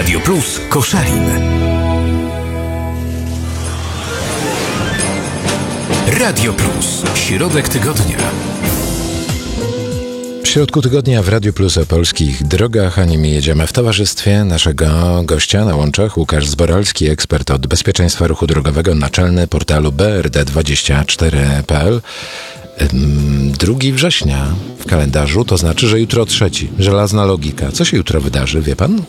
Radio Plus Koszalin. Radio Plus. Środek tygodnia. W środku tygodnia w Radiu Plus o polskich drogach, a nimi jedziemy w towarzystwie naszego gościa na łączach, Łukasz Zboralski, ekspert od bezpieczeństwa ruchu drogowego, naczelny portalu brd24.pl. 2 września w kalendarzu, to znaczy, że jutro 3. Żelazna logika. Co się jutro wydarzy, wie pan?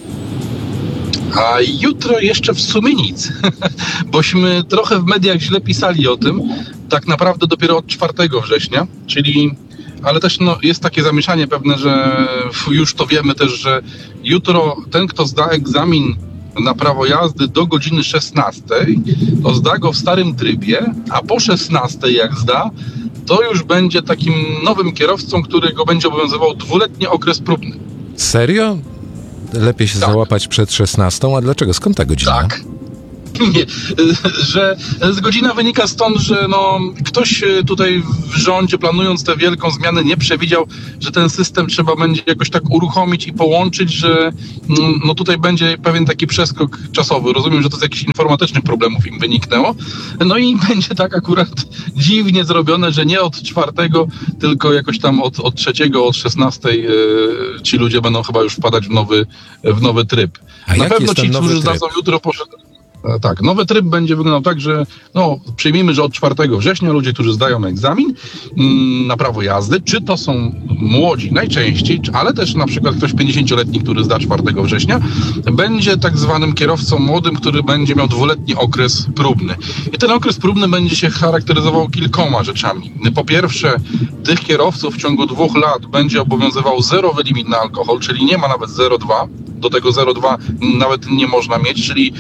A jutro jeszcze w sumie nic, bośmy trochę w mediach źle pisali o tym, tak naprawdę dopiero od 4 września, czyli, ale też jest takie zamieszanie pewne, że już to wiemy też, że jutro ten, kto zda egzamin na prawo jazdy do godziny 16, to zda go w starym trybie, a po 16 jak zda, to już będzie takim nowym kierowcą, którego będzie obowiązywał 2-letni okres próbny. Serio? Lepiej się załapać przed 16, a dlaczego? Skąd ta godzina? Tak. Nie, że z godzina wynika stąd, że ktoś tutaj w rządzie, planując tę wielką zmianę, nie przewidział, że ten system trzeba będzie jakoś tak uruchomić i połączyć, że tutaj będzie pewien taki przeskok czasowy. Rozumiem, że to z jakichś informatycznych problemów im wyniknęło. No i będzie tak akurat dziwnie zrobione, że nie od 4, tylko jakoś tam od 3, od 16 ci ludzie będą chyba już wpadać w nowy tryb. A na jaki pewno jest ten ci, nowy którzy tryb? zdadzą jutro Tak, nowy tryb będzie wyglądał tak, że przyjmijmy, że od 4 września ludzie, którzy zdają egzamin na prawo jazdy, czy to są młodzi najczęściej, ale też na przykład ktoś 50-letni, który zda 4 września, będzie tak zwanym kierowcą młodym, który będzie miał 2-letni okres próbny. I ten okres próbny będzie się charakteryzował kilkoma rzeczami. Po pierwsze, tych kierowców w ciągu 2 lat będzie obowiązywał zerowy limit na alkohol, czyli nie ma nawet 0,2, do tego 0,2 nawet nie można mieć, czyli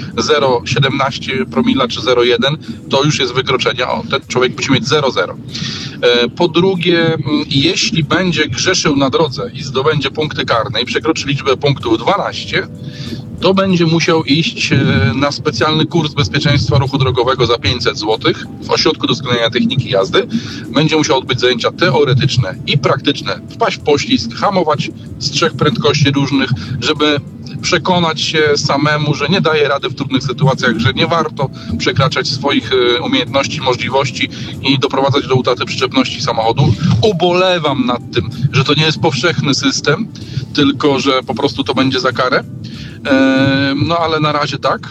0,17 promila czy 0,1 to już jest wykroczenie. Ten człowiek musi mieć 0,0. Po drugie, jeśli będzie grzeszył na drodze i zdobędzie punkty karne i przekroczy liczbę punktów 12, to będzie musiał iść na specjalny kurs bezpieczeństwa ruchu drogowego za 500 zł w Ośrodku Doskonalenia Techniki Jazdy. Będzie musiał odbyć zajęcia teoretyczne i praktyczne, wpaść w poślizg, hamować z 3 prędkości różnych, żeby przekonać się samemu, że nie daje rady w trudnych sytuacjach, że nie warto przekraczać swoich umiejętności, możliwości i doprowadzać do utraty przyczepności samochodu. Ubolewam nad tym, że to nie jest powszechny system, tylko że po prostu to będzie za karę. Ale na razie tak.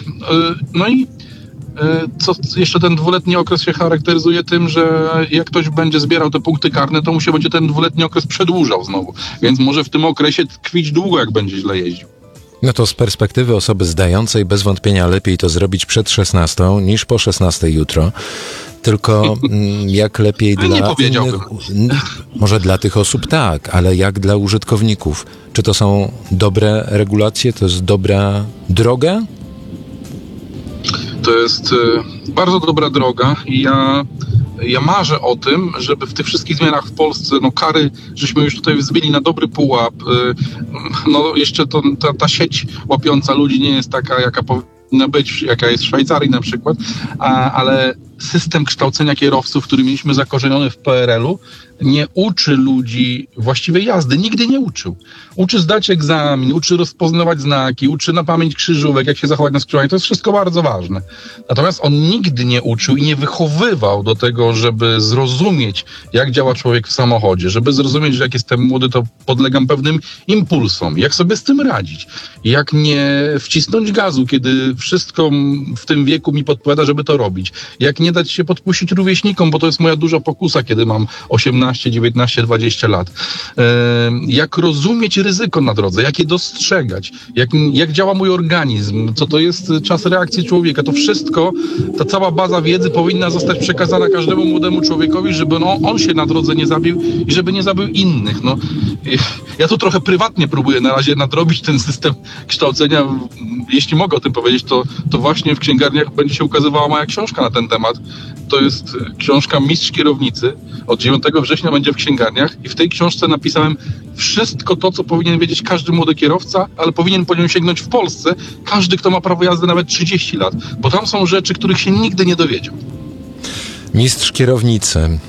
Co jeszcze, ten 2-letni okres się charakteryzuje tym, że jak ktoś będzie zbierał te punkty karne, to mu się będzie ten 2-letni okres przedłużał znowu. Więc może w tym okresie tkwić długo, jak będzie źle jeździł. No to z perspektywy osoby zdającej bez wątpienia lepiej to zrobić przed 16 niż po 16 jutro. Tylko jak lepiej dla innych, może dla tych osób tak, ale jak dla użytkowników? Czy to są dobre regulacje? To jest dobra droga? To jest bardzo dobra droga i ja marzę o tym, żeby w tych wszystkich zmianach w Polsce, kary, żeśmy już tutaj wzbili na dobry pułap. Jeszcze ta sieć łapiąca ludzi nie jest taka, jaka powinna być, jaka jest w Szwajcarii na przykład, ale system kształcenia kierowców, który mieliśmy zakorzeniony w PRL-u, nie uczy ludzi właściwej jazdy. Nigdy nie uczył. Uczy zdać egzamin, uczy rozpoznawać znaki, uczy na pamięć krzyżówek, jak się zachować na skrzyżowaniu. To jest wszystko bardzo ważne. Natomiast on nigdy nie uczył i nie wychowywał do tego, żeby zrozumieć, jak działa człowiek w samochodzie, żeby zrozumieć, że jak jestem młody, to podlegam pewnym impulsom. Jak sobie z tym radzić? Jak nie wcisnąć gazu, kiedy wszystko w tym wieku mi podpowiada, żeby to robić? Jak nie dać się podpuścić rówieśnikom, bo to jest moja duża pokusa, kiedy mam 18, 19, 20 lat. Jak rozumieć ryzyko na drodze, jak je dostrzegać, jak działa mój organizm, co to jest czas reakcji człowieka. To wszystko, ta cała baza wiedzy powinna zostać przekazana każdemu młodemu człowiekowi, żeby on się na drodze nie zabił i żeby nie zabił innych. Ja tu trochę prywatnie próbuję na razie nadrobić ten system kształcenia. Jeśli mogę o tym powiedzieć, to właśnie w księgarniach będzie się ukazywała moja książka na ten temat. To jest książka Mistrz Kierownicy. Od 9 września będzie w księgarniach i w tej książce napisałem wszystko to, co powinien wiedzieć każdy młody kierowca, ale powinien po nią sięgnąć w Polsce każdy, kto ma prawo jazdy nawet 30 lat, bo tam są rzeczy, których się nigdy nie dowiedział. Mistrz Kierownicy.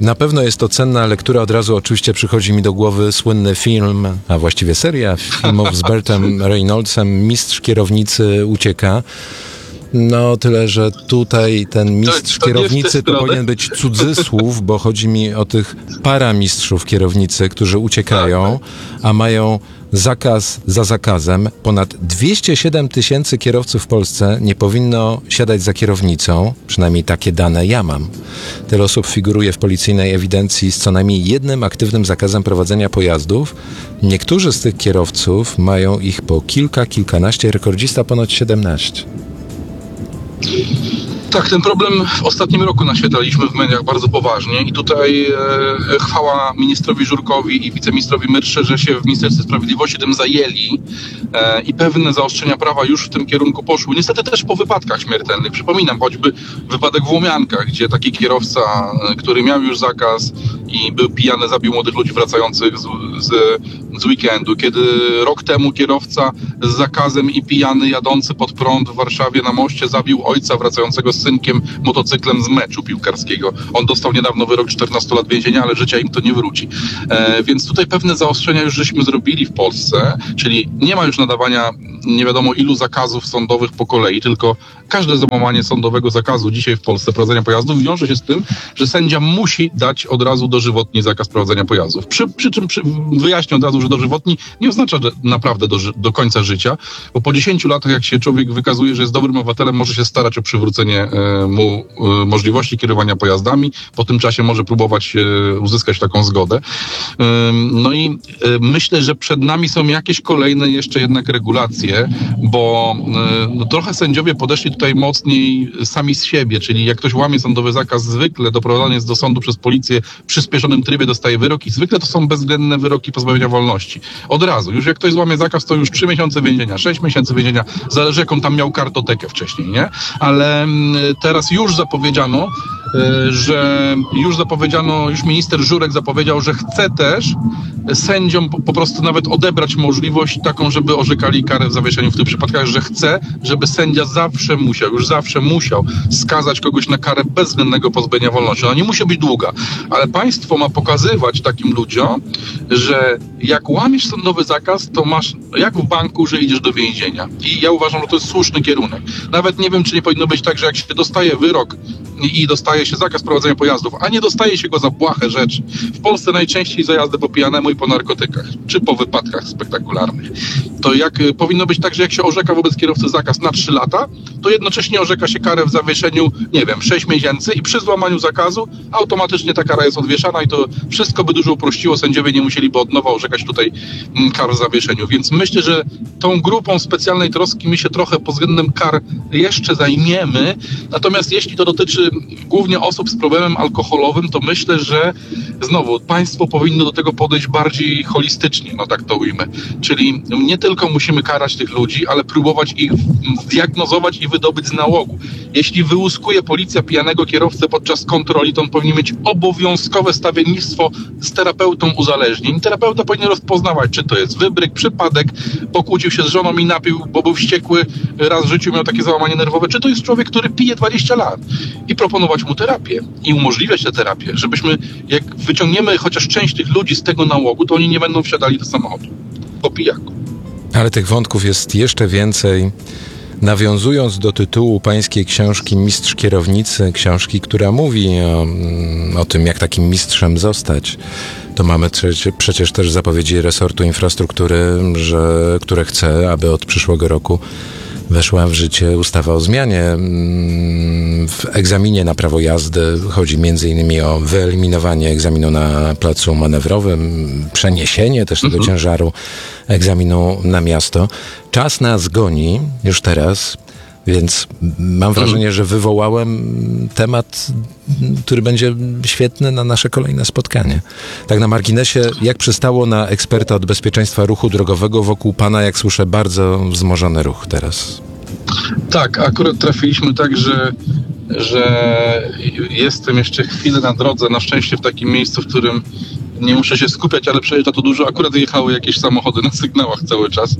Na pewno jest to cenna lektura. Od razu oczywiście przychodzi mi do głowy słynny film, a właściwie seria filmów z Bertem Reynoldsem, Mistrz kierownicy ucieka. No tyle, że tutaj ten mistrz kierownicy to powinien być cudzysłów, bo chodzi mi o tych paramistrzów kierownicy, którzy uciekają, a mają zakaz za zakazem. Ponad 207 000 kierowców w Polsce nie powinno siadać za kierownicą, przynajmniej takie dane ja mam. Tyle osób figuruje w policyjnej ewidencji z co najmniej jednym aktywnym zakazem prowadzenia pojazdów. Niektórzy z tych kierowców mają ich po kilka, kilkanaście, rekordzista ponoć 17. Tak, ten problem w ostatnim roku naświetlaliśmy w mediach bardzo poważnie i tutaj chwała ministrowi Żurkowi i wiceministrowi Myrsze, że się w Ministerstwie Sprawiedliwości tym zajęli i pewne zaostrzenia prawa już w tym kierunku poszły. Niestety też po wypadkach śmiertelnych. Przypominam choćby wypadek w Łomiankach, gdzie taki kierowca, który miał już zakaz i był pijany, zabił młodych ludzi wracających z weekendu. Kiedy rok temu kierowca z zakazem i pijany jadący pod prąd w Warszawie na moście zabił ojca wracającego z synkiem motocyklem z meczu piłkarskiego. On dostał niedawno wyrok 14 lat więzienia, ale życia im to nie wróci. Więc tutaj pewne zaostrzenia już żeśmy zrobili w Polsce, czyli nie ma już nadawania nie wiadomo ilu zakazów sądowych po kolei, tylko każde złamanie sądowego zakazu dzisiaj w Polsce prowadzenia pojazdów wiąże się z tym, że sędzia musi dać od razu dożywotni zakaz prowadzenia pojazdów. Przy czym wyjaśnię od razu, że dożywotni nie oznacza, że naprawdę do końca życia, bo po 10 latach, jak się człowiek wykazuje, że jest dobrym obywatelem, może się starać o przywrócenie mu możliwości kierowania pojazdami. Po tym czasie może próbować uzyskać taką zgodę. No i myślę, że przed nami są jakieś kolejne jeszcze jednak regulacje, bo trochę sędziowie podeszli tutaj mocniej sami z siebie, czyli jak ktoś łamie sądowy zakaz, zwykle doprowadzany jest do sądu przez policję w przyspieszonym trybie, dostaje wyrok i zwykle to są bezwzględne wyroki pozbawienia wolności. Od razu. Już jak ktoś złamie zakaz, to już 3 miesiące więzienia, 6 miesięcy więzienia, zależy jaką tam miał kartotekę wcześniej, nie? Ale teraz już zapowiedziano, już minister Żurek zapowiedział, że chce też sędziom po prostu nawet odebrać możliwość taką, żeby orzekali karę w zawieszeniu w tych przypadkach, że chce, żeby sędzia zawsze musiał skazać kogoś na karę bezwzględnego pozbawienia wolności. Ona nie musi być długa, ale państwo ma pokazywać takim ludziom, że jak łamiesz sądowy zakaz, to masz jak w banku, że idziesz do więzienia. I ja uważam, że to jest słuszny kierunek. Nawet nie wiem, czy nie powinno być tak, że jak się dostaje wyrok i dostaje się zakaz prowadzenia pojazdów, a nie dostaje się go za błahe rzeczy. W Polsce najczęściej za jazdę po pijanemu i po narkotykach, czy po wypadkach spektakularnych. To jak powinno być tak, że jak się orzeka wobec kierowcy zakaz na 3 lata, to jednocześnie orzeka się karę w zawieszeniu, 6 miesięcy i przy złamaniu zakazu automatycznie ta kara jest odwieszana i to wszystko by dużo uprościło. Sędziowie nie musieliby od nowa orzekać tutaj kar w zawieszeniu. Więc myślę, że tą grupą specjalnej troski my się trochę pod względem kar jeszcze zajmiemy. Natomiast jeśli to dotyczy głównie osób z problemem alkoholowym, to myślę, że znowu państwo powinno do tego podejść bardziej holistycznie, tak to ujmę. Czyli nie tylko musimy karać tych ludzi, ale próbować ich zdiagnozować i wydobyć z nałogu. Jeśli wyłuskuje policja pijanego kierowcę podczas kontroli, to on powinien mieć obowiązkowe stawiennictwo z terapeutą uzależnień. Terapeuta powinien rozpoznawać, czy to jest wybryk, przypadek, pokłócił się z żoną i napił, bo był wściekły, raz w życiu miał takie załamanie nerwowe, czy to jest człowiek, który pije 20 lat i proponować mu terapię i umożliwiać tę terapię, żebyśmy, jak wyciągniemy chociaż część tych ludzi z tego nałogu, to oni nie będą wsiadali do samochodu po pijaku. Ale tych wątków jest jeszcze więcej. Nawiązując do tytułu pańskiej książki Mistrz kierownicy, książki, która mówi o tym, jak takim mistrzem zostać, to mamy przecież też zapowiedzi resortu infrastruktury, które chce, aby od przyszłego roku weszła w życie ustawa o zmianie w egzaminie na prawo jazdy. Chodzi m.in. o wyeliminowanie egzaminu na placu manewrowym, przeniesienie też tego ciężaru egzaminu na miasto. Czas nas goni już teraz, więc mam wrażenie, że wywołałem temat, który będzie świetny na nasze kolejne spotkanie. Tak na marginesie, jak przystało na eksperta od bezpieczeństwa ruchu drogowego, wokół pana, jak słyszę, bardzo wzmożony ruch teraz. Tak, akurat trafiliśmy tak, że jestem jeszcze chwilę na drodze, na szczęście w takim miejscu, w którym nie muszę się skupiać, ale przejeżdża to dużo. Akurat jechały jakieś samochody na sygnałach cały czas.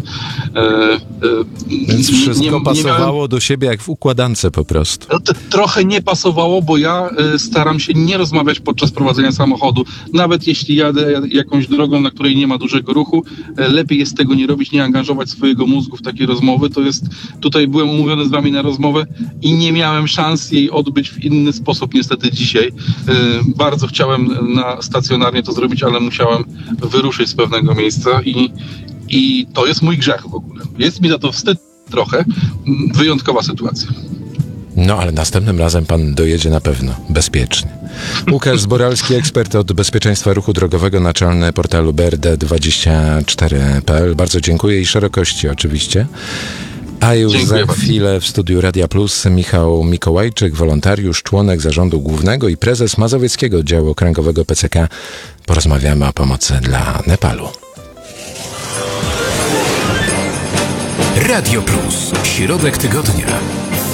Więc wszystko pasowało do siebie jak w układance po prostu. Trochę nie pasowało, bo ja staram się nie rozmawiać podczas prowadzenia samochodu. Nawet jeśli jadę jakąś drogą, na której nie ma dużego ruchu, lepiej jest tego nie robić, nie angażować swojego mózgu w takie rozmowy. Tutaj byłem umówiony z wami na rozmowę i nie miałem szans jej odbyć w inny sposób niestety dzisiaj. Bardzo chciałem stacjonarnie to zrobić, ale musiałem wyruszyć z pewnego miejsca i to jest mój grzech w ogóle. Jest mi za to wstyd trochę. Wyjątkowa sytuacja. No, ale następnym razem pan dojedzie na pewno bezpiecznie. Łukasz Zboralski, ekspert od bezpieczeństwa ruchu drogowego, naczelny portalu BRD24.pl. Bardzo dziękuję i szerokości oczywiście. A już dziękuję za chwilę w studiu Radia Plus Michał Mikołajczyk, wolontariusz, członek zarządu głównego i prezes Mazowieckiego Oddziału Okręgowego PCK. Porozmawiamy o pomocy dla Nepalu. Radio Plus. Środek tygodnia.